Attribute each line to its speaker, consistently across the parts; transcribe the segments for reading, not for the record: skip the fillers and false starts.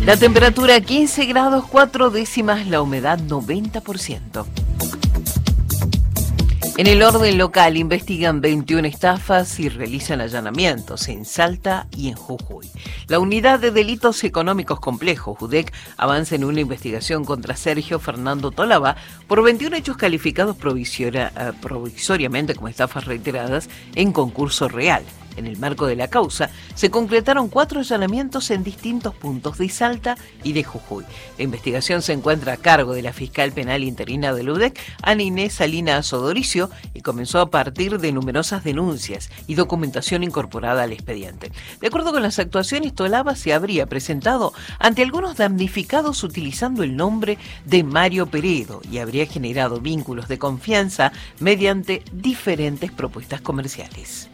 Speaker 1: La temperatura 15 grados 4 décimas, la humedad 90%. En el orden local investigan 21 estafas y realizan allanamientos en Salta y en Jujuy. La Unidad de Delitos Económicos Complejos, UDEC, avanza en una investigación contra Sergio Fernando Tolaba por 21 hechos calificados provisoriamente como estafas reiteradas en concurso real. En el marco de la causa, se concretaron 4 allanamientos en distintos puntos de Salta y de Jujuy. La investigación se encuentra a cargo de la fiscal penal interina del UDEC, Ana Inés Salinas Odoricio, y comenzó a partir de numerosas denuncias y documentación incorporada al expediente. De acuerdo con las actuaciones, Tolaba se habría presentado ante algunos damnificados utilizando el nombre de Mario Peredo y habría generado vínculos de confianza mediante diferentes propuestas comerciales.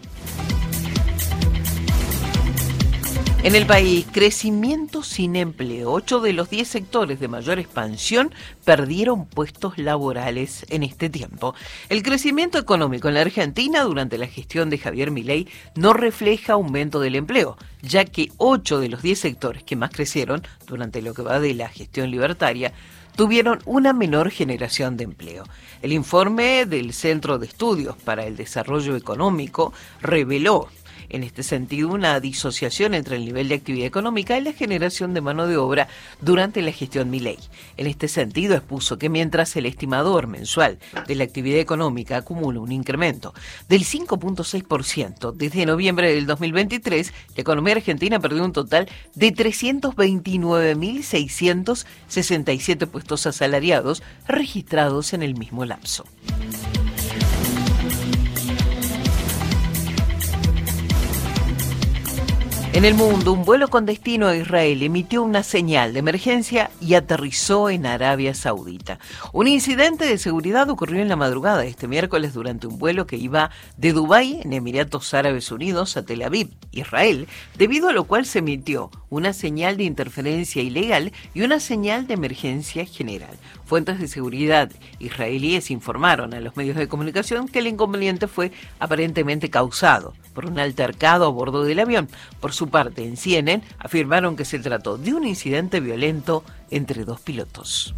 Speaker 1: En el país, crecimiento sin empleo. 8 de los 10 sectores de mayor expansión perdieron puestos laborales en este tiempo. El crecimiento económico en la Argentina durante la gestión de Javier Milei no refleja aumento del empleo, ya que 8 de los 10 sectores que más crecieron durante lo que va de la gestión libertaria tuvieron una menor generación de empleo. El informe del Centro de Estudios para el Desarrollo Económico reveló en este sentido una disociación entre el nivel de actividad económica y la generación de mano de obra durante la gestión Milei. En este sentido expuso que mientras el estimador mensual de la actividad económica acumula un incremento del 5.6% desde noviembre del 2023, la economía argentina perdió un total de 329.667 puestos asalariados registrados en el mismo lapso. En el mundo, un vuelo con destino a Israel emitió una señal de emergencia y aterrizó en Arabia Saudita. Un incidente de seguridad ocurrió en la madrugada de este miércoles durante un vuelo que iba de Dubái, en Emiratos Árabes Unidos, a Tel Aviv, Israel, debido a lo cual se emitió una señal de interferencia ilegal y una señal de emergencia general. Fuentes de seguridad israelíes informaron a los medios de comunicación que el inconveniente fue aparentemente causado por un altercado a bordo del avión. Por su parte, en CNN afirmaron que se trató de un incidente violento entre 2 pilotos.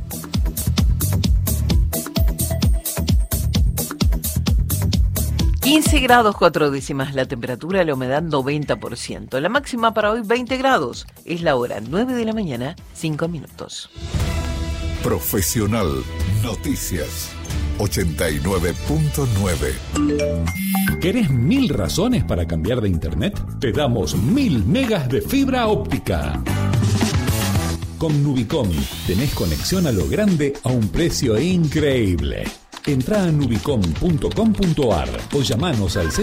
Speaker 1: (15 grados 4 décimas la temperatura, la humedad 90%. La máxima para hoy 20 grados. Es la hora 9 de la mañana, 5 minutos.
Speaker 2: Profesional Noticias 89.9.
Speaker 3: ¿Querés 1000 razones para cambiar de internet? Te damos 1000 megas de fibra óptica. Con Nubicom tenés conexión a lo grande a un precio increíble. Entrá a nubicom.com.ar o llamanos al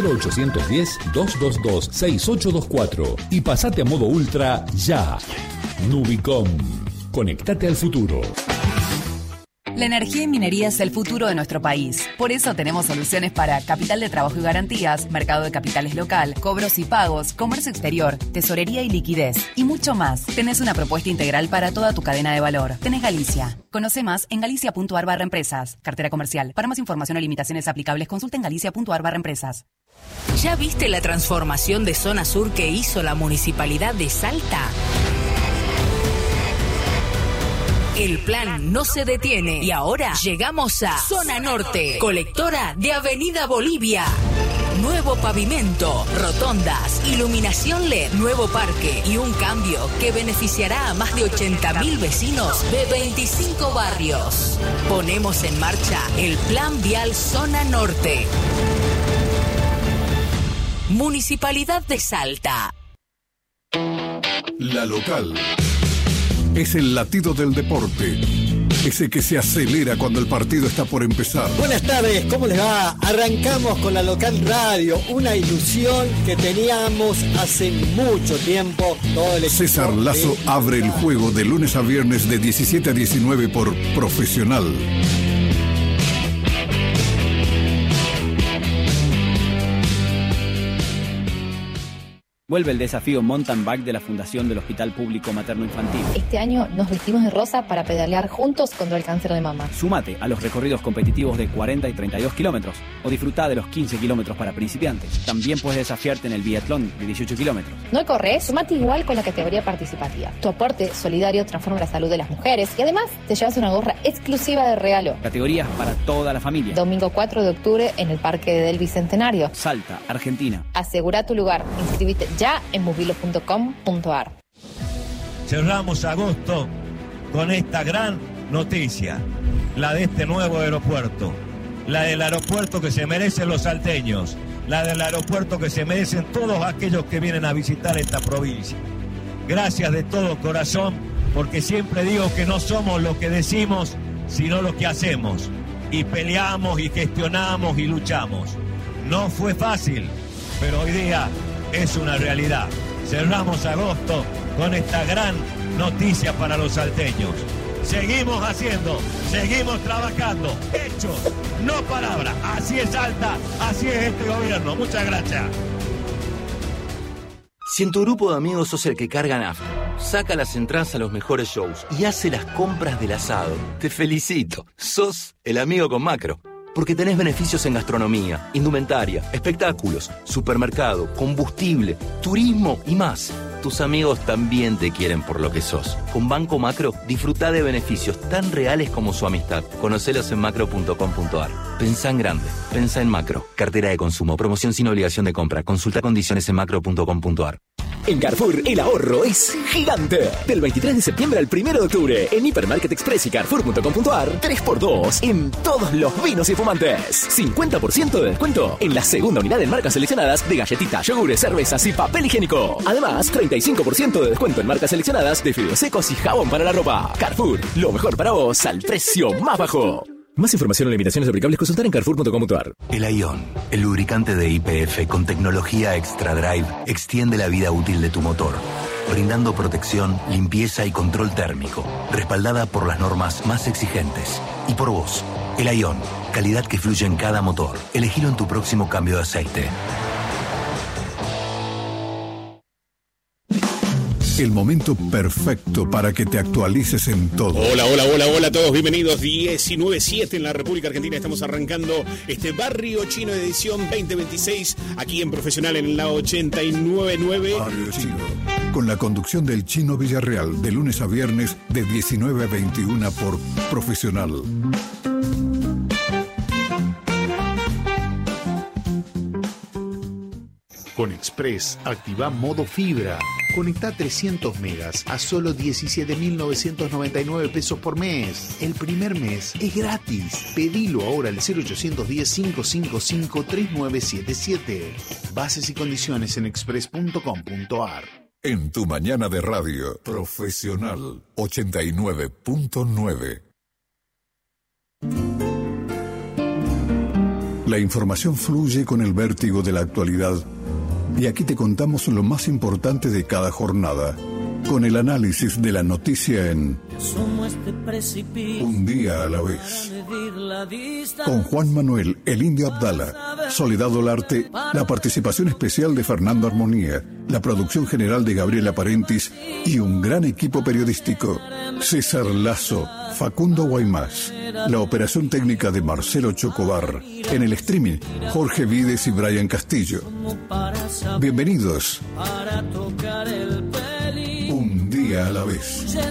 Speaker 3: 0810-222-6824 y pasate a modo ultra ya. Nubicom. Conectate al futuro.
Speaker 4: La energía y minería es el futuro de nuestro país. Por eso tenemos soluciones para capital de trabajo y garantías, mercado de capitales local, cobros y pagos, comercio exterior, tesorería y liquidez, y mucho más. Tenés una propuesta integral para toda tu cadena de valor. Tenés Galicia. Conoce más en galicia.ar/empresas. Cartera comercial. Para más información o limitaciones aplicables, consulta en galicia.ar/empresas.
Speaker 5: ¿Ya viste la transformación de Zona Sur que hizo la Municipalidad de Salta? El plan no se detiene y ahora llegamos a Zona Norte, colectora de Avenida Bolivia. Nuevo pavimento, rotondas, iluminación LED, nuevo parque y un cambio que beneficiará a más de 80.000 vecinos de 25 barrios. Ponemos en marcha el Plan Vial Zona Norte. Municipalidad de Salta.
Speaker 2: La local. Es el latido del deporte, ese que se acelera cuando el partido está por empezar.
Speaker 6: Buenas tardes, ¿cómo les va? Arrancamos con la local radio, una ilusión que teníamos hace mucho tiempo. Todo el
Speaker 2: César Lazo abre el juego de lunes a viernes de 17 a 19 por Profesional.
Speaker 7: Vuelve el desafío Mountain Bike de la Fundación del Hospital Público Materno Infantil.
Speaker 8: Este año nos vestimos de rosa para pedalear juntos contra el cáncer de mama.
Speaker 7: Súmate a los recorridos competitivos de 40 y 32 kilómetros o disfruta de los 15 kilómetros para principiantes. También puedes desafiarte en el biatlón de 18 kilómetros.
Speaker 8: ¿No corres? Súmate igual con la categoría participativa. Tu aporte solidario transforma la salud de las mujeres y además te llevas una gorra exclusiva de regalo.
Speaker 7: Categorías para toda la familia.
Speaker 8: Domingo 4 de octubre en el Parque del Bicentenario.
Speaker 7: Salta, Argentina.
Speaker 8: Asegura tu lugar. Inscribite ya en movilo.com.ar.
Speaker 9: Cerramos agosto con esta gran noticia, la de este nuevo aeropuerto, la del aeropuerto que se merecen los salteños, la del aeropuerto que se merecen todos aquellos que vienen a visitar esta provincia. Gracias de todo corazón, porque siempre digo que no somos lo que decimos, sino lo que hacemos, y peleamos y gestionamos y luchamos. No fue fácil, pero hoy día es una realidad. Cerramos agosto con esta gran noticia para los salteños. Seguimos haciendo, seguimos trabajando, hechos, no palabras. Así es Salta, así es este gobierno. Muchas gracias.
Speaker 10: Si en tu grupo de amigos sos el que carga nafta, saca las entradas a los mejores shows y hace las compras del asado, te felicito. Sos el amigo con Macro. Porque tenés beneficios en gastronomía, indumentaria, espectáculos, supermercado, combustible, turismo y más. Tus amigos también te quieren por lo que sos. Con Banco Macro, disfrutá de beneficios tan reales como su amistad. Conocelos en macro.com.ar. Pensá en grande. Pensá en Macro. Cartera de consumo. Promoción sin obligación de compra. Consulta condiciones en macro.com.ar.
Speaker 11: En Carrefour, el ahorro es gigante. Del 23 de septiembre al 1 de octubre, en Hipermarket Express y Carrefour.com.ar, 3x2 en todos los vinos y fumantes. 50% de descuento en la segunda unidad en marcas seleccionadas de galletitas, yogures, cervezas y papel higiénico. Además, 35% de descuento en marcas seleccionadas de fideos secos y jabón para la ropa. Carrefour, lo mejor para vos al precio más bajo. Más información o limitaciones aplicables, consultar en Carrefour.com.ar.
Speaker 10: El Aion, el lubricante de YPF con tecnología Extra Drive, extiende la vida útil de tu motor, brindando protección, limpieza y control térmico, respaldada por las normas más exigentes. Y por vos, el Aion, calidad que fluye en cada motor. Elegilo en tu próximo cambio de aceite.
Speaker 2: El momento perfecto para que te actualices en todo.
Speaker 12: Hola a todos, bienvenidos. 19:07 en la República Argentina. Estamos arrancando este Barrio Chino edición 2026 aquí en Profesional en la 89.9.
Speaker 2: Barrio Chino, con la conducción del Chino Villarreal, de lunes a viernes de 19 a 21 por Profesional.
Speaker 13: Con Express, activa modo fibra. Conecta 300 megas a solo 17.999 pesos por mes. El primer mes es gratis. Pedilo ahora al 0810-555-3977. Bases y condiciones en express.com.ar.
Speaker 2: En tu mañana de radio, Profesional 89.9. La información fluye con el vértigo de la actualidad. Y aquí te contamos lo más importante de cada jornada, con el análisis de la noticia en Un día a la vez. Con Juan Manuel, el Indio Abdala, Soledad Olarte, la participación especial de Fernando Armonía, la producción general de Gabriela Parentis y un gran equipo periodístico. César Lazo, Facundo Guaymás, la operación técnica de Marcelo Chocobar, en el streaming Jorge Vides y Brian Castillo. Bienvenidos. Un día a la vez.